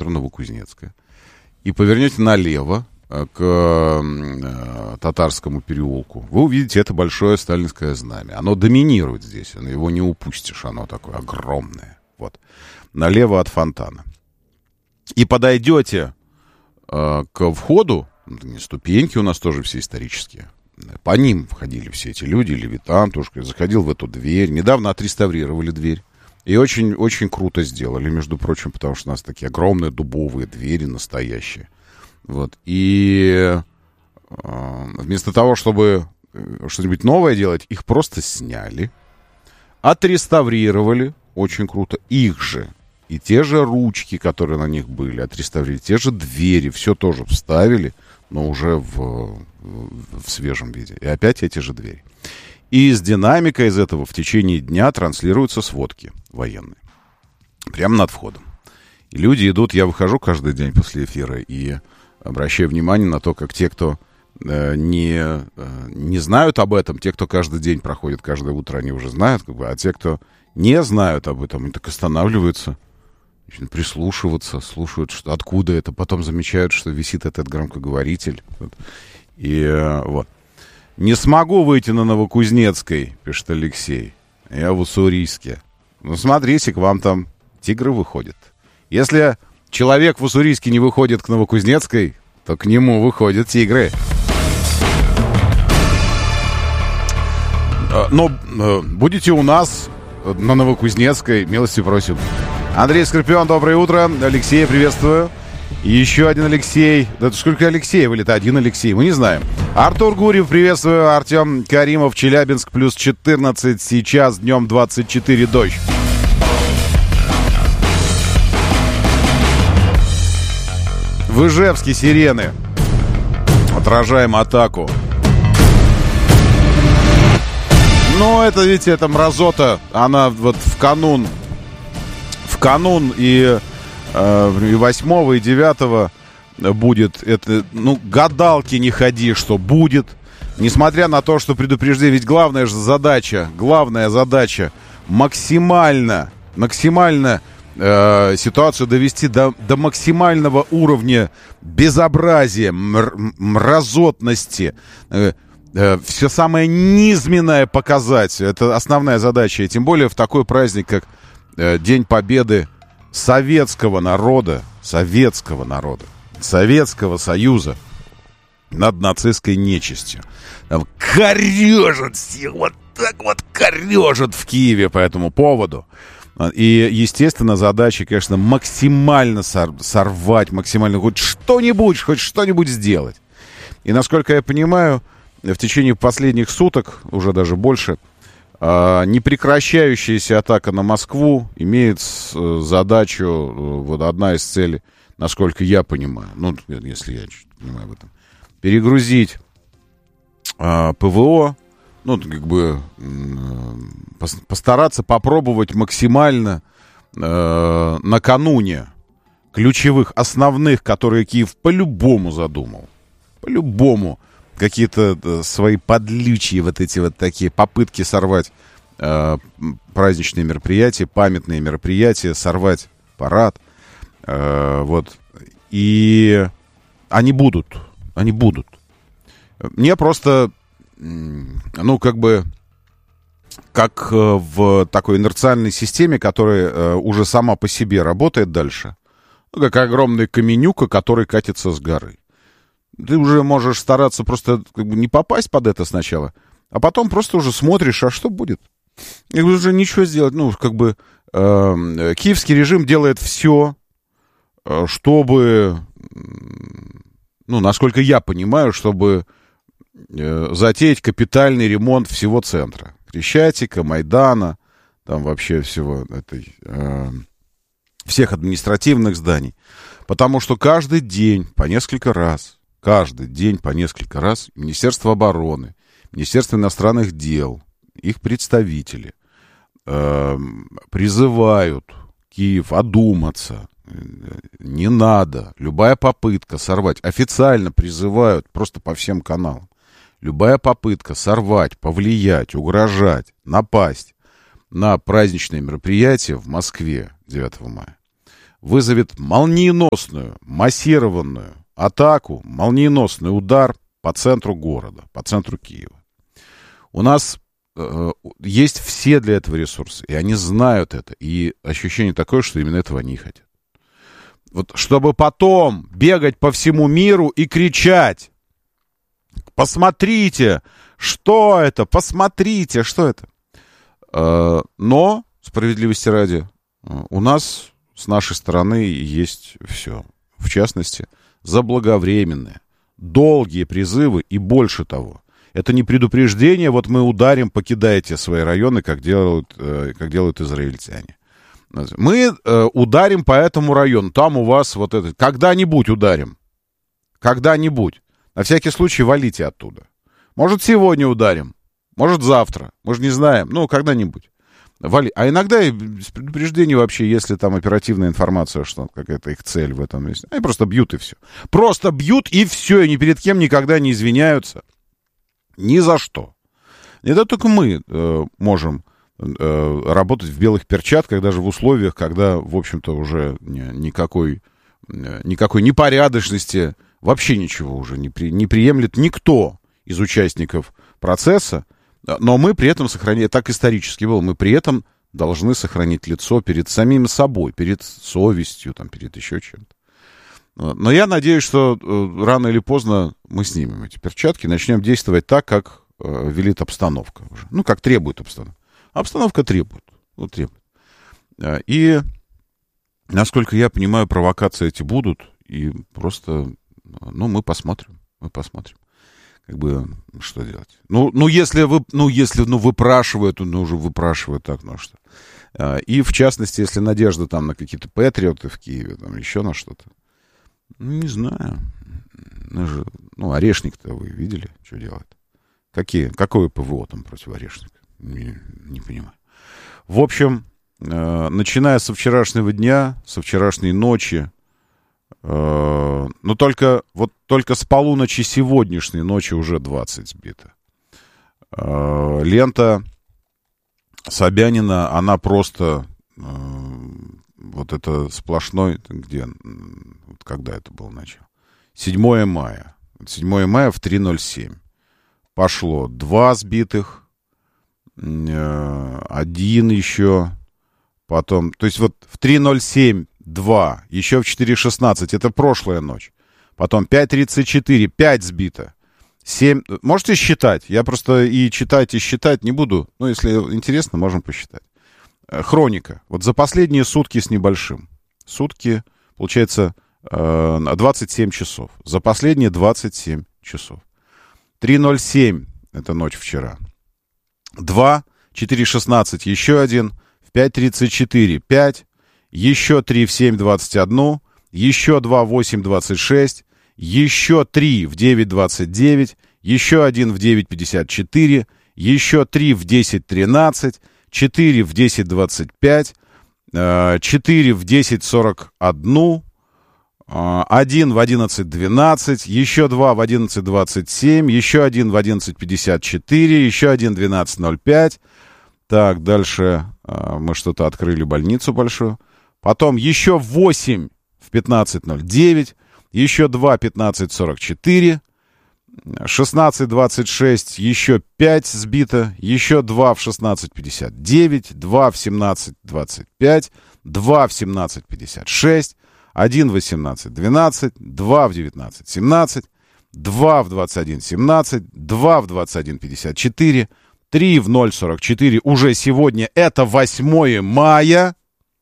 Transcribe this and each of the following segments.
метро Новокузнецкая, и повернете налево к Татарскому переулку, вы увидите это большое сталинское знамя. Оно доминирует здесь, его не упустишь, оно такое огромное. Вот. Налево от фонтана. И подойдете к входу, ступеньки у нас тоже все исторические, по ним входили все эти люди, Левитан тоже заходил в эту дверь, недавно отреставрировали дверь, и очень круто сделали, между прочим, потому что у нас такие огромные дубовые двери настоящие. Вот. И вместо того, чтобы что-нибудь новое делать, их просто сняли, отреставрировали, очень круто, их же. И те же ручки, которые на них были, отреставрировали, те же двери, все тоже вставили, но уже в свежем виде. И опять эти же двери. И из динамика из этого в течение дня транслируются сводки военные. Прямо над входом. И люди идут, я выхожу каждый день после эфира и обращаю внимание на то, как те, кто не знают об этом, те, кто каждый день проходит, каждое утро, они уже знают, а те, кто не знают об этом, они так останавливаются, прислушиваться, слушают, что, откуда это, потом замечают, что висит этот громкоговоритель. И вот. «Не смогу выйти на Новокузнецкой», пишет Алексей. «Я в Уссурийске». Ну, смотрите, к вам там тигры выходят. Если человек в Уссурийске не выходит к Новокузнецкой, то к нему выходят тигры. Но будете у нас на Новокузнецкой, милости просим. Андрей Скорпион, доброе утро. Алексей, приветствую. И еще один Алексей. Да сколько Алексеев или это один Алексей? Мы не знаем. Артур Гурьев, приветствую. Артем Каримов, Челябинск, плюс 14. Сейчас днем 24, дождь. В Ижевске сирены. Отражаем атаку. Ну, это, видите, это мразота. Она вот в канун и 8 и 9 будет. Это, ну, гадалки не ходи, что будет. Несмотря на то, что предупреждение. Ведь главная задача максимально ситуацию довести до максимального уровня безобразия, мразотности. Все самое низменное показать. Это основная задача. И тем более в такой праздник, как День Победы советского народа, Советского Союза над нацистской нечистью. Там корежат всех, вот так вот корежат в Киеве по этому поводу. И, естественно, задача, конечно, максимально сорвать, максимально хоть что-нибудь сделать. И, насколько я понимаю, в течение последних суток, уже даже больше, непрекращающаяся атака на Москву имеет задачу, вот одна из целей, насколько я понимаю, ну, если я понимаю об этом, перегрузить ПВО, ну, как бы постараться попробовать максимально накануне ключевых, основных, которые Киев по-любому задумал, по-любому, какие-то свои подлючие вот эти вот такие попытки сорвать праздничные мероприятия, памятные мероприятия, сорвать парад. Вот. И они будут. Мне просто, ну, как бы, как в такой инерциальной системе, которая уже сама по себе работает дальше, ну, как огромная каменюка, которая катится с горы. Ты уже можешь стараться просто как бы не попасть под это сначала, а потом просто уже смотришь, а что будет? И уже ничего сделать. Ну, как бы киевский режим делает все, чтобы, ну, насколько я понимаю, чтобы затеять капитальный ремонт всего центра. Крещатика, Майдана, там вообще всего этой, всех административных зданий. Потому что каждый день по несколько раз Министерство обороны, Министерство иностранных дел, их представители призывают Киев одуматься. Не надо. Любая попытка сорвать, официально призывают просто по всем каналам. Любая попытка сорвать, повлиять, угрожать, напасть на праздничные мероприятия в Москве 9 мая вызовет молниеносную, массированную атаку, молниеносный удар по центру города, по центру Киева. У нас есть все для этого ресурсы, и они знают это. И ощущение такое, что именно этого они и хотят. Вот чтобы потом бегать по всему миру и кричать: посмотрите, что это, посмотрите, что это. Но, справедливости ради, у нас с нашей стороны есть все. В частности, заблаговременные, долгие призывы и больше того. Это не предупреждение, вот мы ударим, покидайте свои районы, как делают израильтяне. Мы ударим по этому району, там у вас вот это... Когда-нибудь ударим. Когда-нибудь. На всякий случай валите оттуда. Может, сегодня ударим, может, завтра. Мы же не знаем. Ну, когда-нибудь. А иногда и без предупреждения вообще, если там оперативная информация, что какая-то их цель в этом месте. Они просто бьют и все. Просто бьют и все. И ни перед кем никогда не извиняются. Ни за что. Это только мы можем работать в белых перчатках, даже в условиях, когда, в общем-то, уже никакой непорядочности, вообще ничего уже не приемлет никто из участников процесса. Но мы при этом сохраняем, так исторически было, мы при этом должны сохранить лицо перед самим собой, перед совестью, там, перед еще чем-то. Но я надеюсь, что рано или поздно мы снимем эти перчатки и начнем действовать так, как велит обстановка уже. Ну, как требует обстановка. Обстановка требует. Ну, требует. И, насколько я понимаю, провокации эти будут. И просто, мы посмотрим. Мы посмотрим. Как бы, что делать? Если выпрашивают, уже выпрашивают так, что. И, в частности, если надежда там на какие-то патриоты в Киеве, там еще на что-то. Не знаю. Орешник-то вы видели, что делает? Какое ПВО там против Орешника? Не понимаю. В общем, начиная со вчерашнего дня, со вчерашней ночи, только с полуночи сегодняшней ночи уже 20 сбито. Лента Собянина, она просто... Вот это сплошной, где, когда это было начало? 7 мая. 7 мая в 3:07. Пошло 2 сбитых, 1 еще, потом, то есть вот в 3:07 2, еще в 4:16, это прошлая ночь. Потом 5:34, 5 сбито. 7, можете считать? Я просто и читать, и считать не буду. Если интересно, можем посчитать. Хроника. Вот за последние сутки с небольшим. Сутки, получается, 27 часов. За последние 27 часов. 3:07, это ночь вчера. 2, 4:16, еще 1. В 5:34, 5. Еще 3 в 7:21. Еще 2 в 8:26. Еще 3 в 9:29. Еще 1 в 9:54. Еще 3 в 10:13. 4 в 10:25, 4 в 10:41, 1 в 11:12, еще 2 в 11:27, еще 1 в 11:54, еще 1 в 12:05. Так, дальше мы что-то открыли, больницу большую. Потом еще 8 в 15:09, еще 2 в 15:44, 16:26, еще 5 сбито, еще 2 в 16:59, 2 в 17:25, 2 в 17:56, 1 в 18:12, 2 в 19:17, 2 в 21:17, 2 в 21:54, 3 в 0:44. Уже сегодня это 8 мая.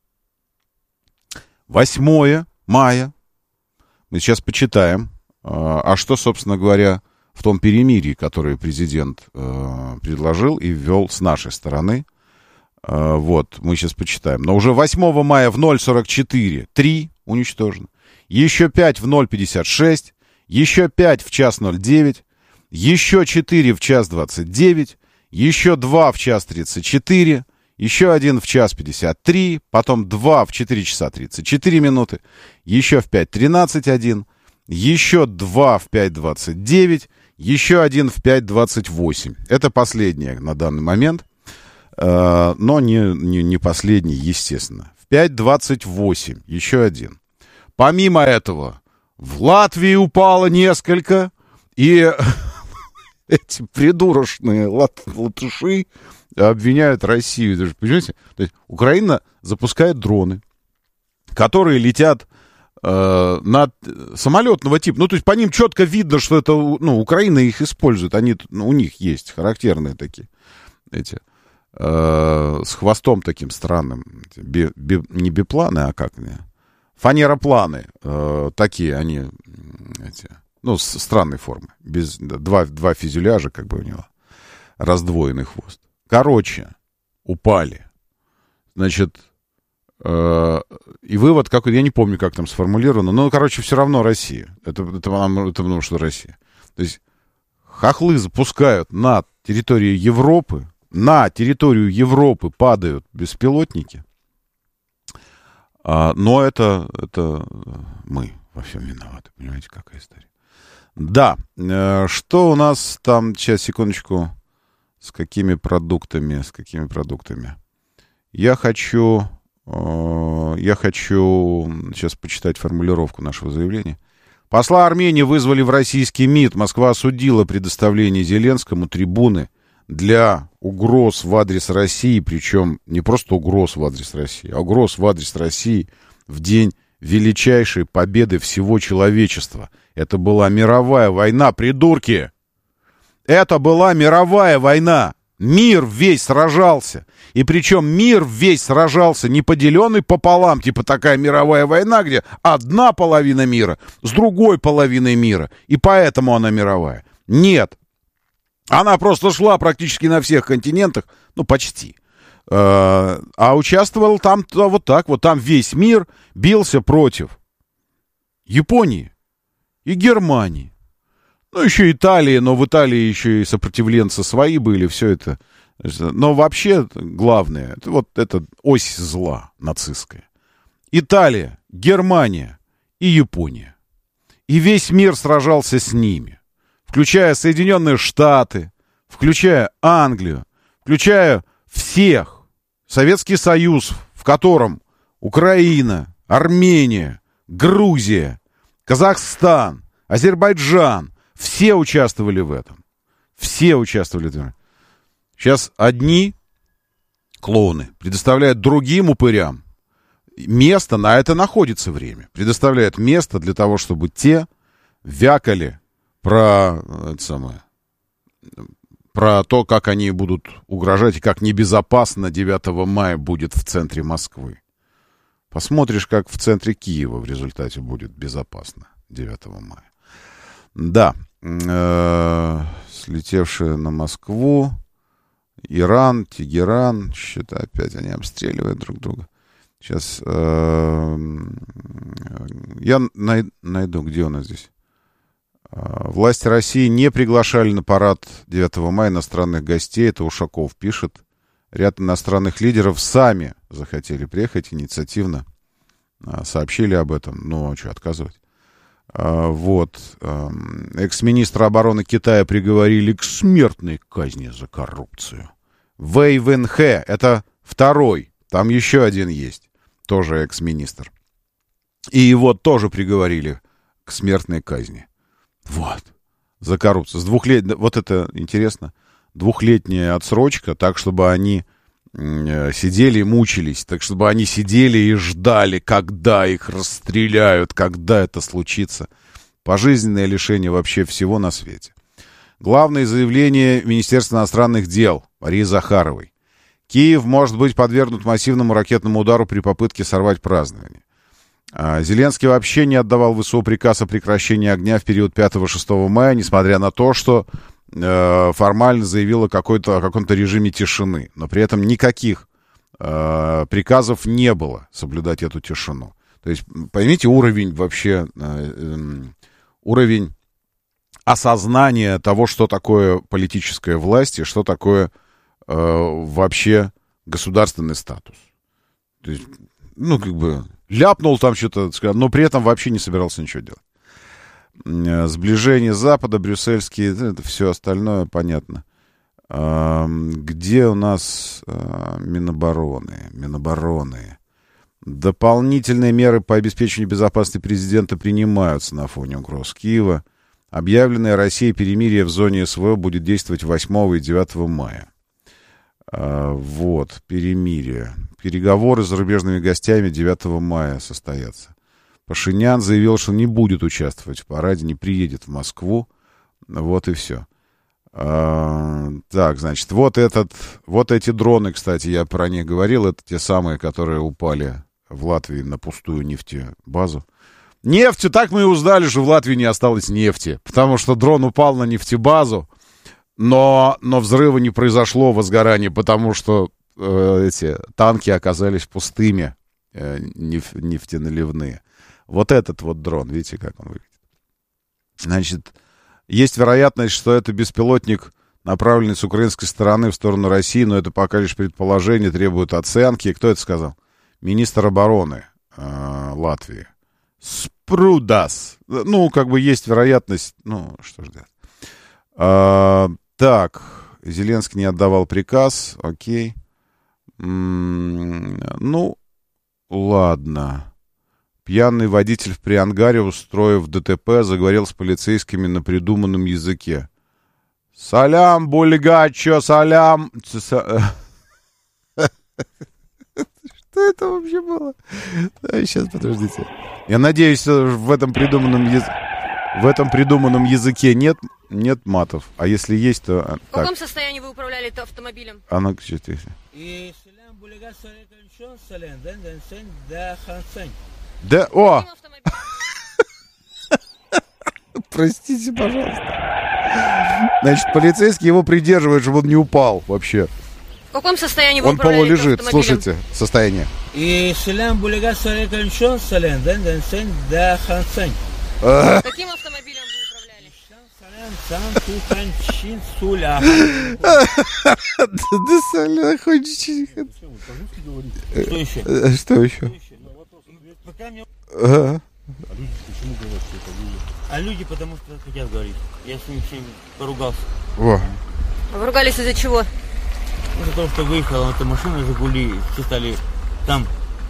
8 мая. Мы сейчас почитаем. А что, собственно говоря, в том перемирии, которое президент предложил и ввел с нашей стороны? Вот, мы сейчас почитаем. Но уже 8 мая в 0:44 3 уничтожено. Еще 5 в 0:56. Еще 5 в 1:09. Еще 4 в 1:29. Еще 2 в 1:34. Еще 1 в 1:53. Потом 2 в 4 часа 34 минуты. Еще в 5:13 1. Еще 2 в 5:29, еще 1 в 5:28. Это последнее на данный момент, но не последний, естественно. В 5,28. Еще один. Помимо этого, в Латвии упало несколько, и эти придурочные латыши обвиняют Россию. Понимаете? То есть Украина запускает дроны, которые летят над самолетного типа. Ну, то есть по ним четко видно, что это, ну, Украина их использует. Они, ну, у них есть характерные такие эти с хвостом таким странным. Не бипланы, а как они? Фанеропланы. Такие они, эти, ну, странной формы. Два фюзеляжа, как бы у него. Раздвоенный хвост. Короче, упали. Значит, и вывод, как я не помню, как там сформулировано, но, короче, все равно Россия. Это потому что Россия. То есть хохлы запускают на территорию Европы, на территорию Европы падают беспилотники, но это мы во всем виноваты. Понимаете, какая история? Да, что у нас там, сейчас, секундочку, с какими продуктами? Я хочу сейчас почитать формулировку нашего заявления. Посла Армении вызвали в российский МИД. Москва осудила предоставление Зеленскому трибуны для угроз в адрес России, причем не просто угроз в адрес России, а угроз в адрес России в день величайшей победы всего человечества. Это была мировая война, придурки! Это была мировая война. Мир весь сражался. И причем мир весь сражался не поделенный пополам, типа такая мировая война, где одна половина мира с другой половиной мира. И поэтому она мировая. Нет. Она просто шла практически на всех континентах, ну, почти. А участвовал там вот так, вот там весь мир бился против Японии и Германии. Ну, еще Италия, но в Италии еще и сопротивленцы свои были, все это. Но вообще главное, вот это ось зла нацистская. Италия, Германия и Япония. И весь мир сражался с ними, включая Соединенные Штаты, включая Англию, включая всех. Советский Союз, в котором Украина, Армения, Грузия, Казахстан, Азербайджан, все участвовали в этом. Все участвовали в этом. Сейчас одни клоуны предоставляют другим упырям место, на это находится время. Предоставляют место для того, чтобы те вякали про то, как они будут угрожать и как небезопасно 9 мая будет в центре Москвы. Посмотришь, как в центре Киева в результате будет безопасно 9 мая. Да, слетевшие на Москву, Иран, Тегеран, что-то опять они обстреливают друг друга. Сейчас я найду, где у нас здесь. Власти России не приглашали на парад 9 мая иностранных гостей, это Ушаков пишет. Ряд иностранных лидеров сами захотели приехать инициативно, сообщили об этом, но что, отказывать? Вот. Экс-министра обороны Китая приговорили к смертной казни за коррупцию. Вэй Вэнхэ, это второй, там еще один есть, тоже экс-министр. И его тоже приговорили к смертной казни. Вот. За коррупцию. Вот это интересно. 2-летняя отсрочка, так, чтобы они сидели и мучились, так, чтобы они сидели и ждали, когда их расстреляют, когда это случится. Пожизненное лишение вообще всего на свете. Главное заявление Министерства иностранных дел Марии Захаровой. Киев может быть подвергнут массивному ракетному удару при попытке сорвать празднование. Зеленский вообще не отдавал ВСУ приказ о прекращении огня в период 5-6 мая, несмотря на то, что формально заявил о каком-то режиме тишины. Но при этом никаких приказов не было соблюдать эту тишину. То есть, поймите, уровень вообще, уровень осознания того, что такое политическая власть и что такое вообще государственный статус. То есть, ну, как бы, ляпнул там что-то, но при этом вообще не собирался ничего делать. Сближение Запада, брюссельские, это все остальное понятно. Где у нас Минобороны? Дополнительные меры по обеспечению безопасности президента принимаются на фоне угроз Киева. Объявленное Россией перемирие в зоне СВО будет действовать 8 и 9 мая. Вот, перемирие. Переговоры с зарубежными гостями 9 мая состоятся. Пашинян заявил, что не будет участвовать в параде, не приедет в Москву. Вот и все. Так, значит, вот эти дроны, кстати, я про них говорил, это те самые, которые упали в Латвии на пустую нефтебазу. Нефтью, так мы и узнали, что в Латвии не осталось нефти, потому что дрон упал на нефтебазу, но взрыва не произошло, возгорания, потому что эти танки оказались пустыми, нефтеналивные. Вот этот вот дрон, видите, как он выглядит. Значит, есть вероятность, что это беспилотник, направленный с украинской стороны в сторону России, но это пока лишь предположение, требует оценки. Кто это сказал? Министр обороны Латвии. Спрудас. Ну, как бы есть вероятность. Ну, что ж делать. Так, Зеленский не отдавал приказ. Окей. Ну, ладно. Пьяный водитель в Приангаре, устроив ДТП, заговорил с полицейскими на придуманном языке. Салям, бульгачо, салям. Что это вообще было? Да, сейчас, подождите. Я надеюсь, в этом придуманном языке нет матов. А если есть, то... В каком состоянии вы управляли автомобилем? А ну-ка, что-то... Да, о! Простите, пожалуйста. Значит, полицейский его придерживает, чтобы он не упал вообще. В каком состоянии вы он управляли полулежит, автомобилем? слушайте, состояние. Каким автомобилем вы управляли? Что еще? А люди потому что хотят говорить. Я с ним поругался. О. Вы ругались из-за чего? Из-за того, что выехала эта машина «Жигули», все стали там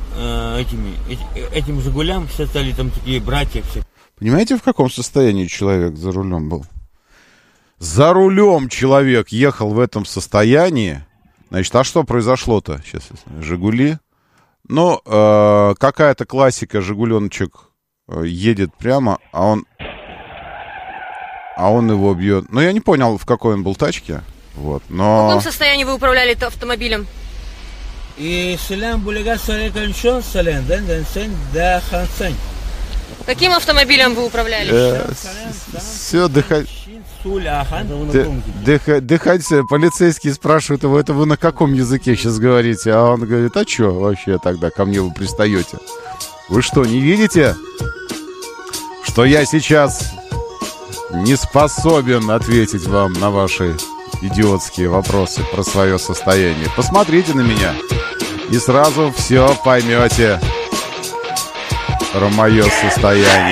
этим «Жигулям», все стали там такие братья все. Понимаете, в каком состоянии человек за рулем был? За рулем человек ехал в этом состоянии. Значит, а что произошло-то? Сейчас, «Жигули». Ну, какая-то классика, «Жигуленочек» едет прямо, а он его бьет. Ну, я не понял, в какой он был тачке. Вот, но... В каком состоянии вы управляли автомобилем? Каким автомобилем вы управляли? Все, дыхайте. Полицейские спрашивают его, это вы на каком языке сейчас говорите? А он говорит, а что вообще тогда ко мне вы пристаете? Вы что, не видите, что я сейчас не способен ответить вам на ваши идиотские вопросы про свое состояние? Посмотрите на меня и сразу все поймете про мое состояние.